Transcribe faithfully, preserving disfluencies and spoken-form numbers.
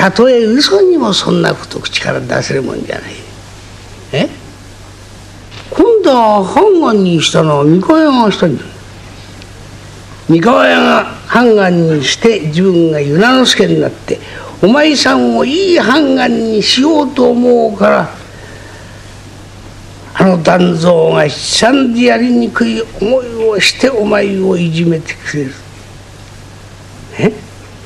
たとえ嘘にもそんなこと口から出せるもんじゃない。え今度は判官にしたのは三河屋がしたんじゃ。三河屋が判官にして自分が由良之助になってお前さんをいい判官にしようと思うから、あの団蔵が悲惨でやりにくい思いをしてお前をいじめてくれる。え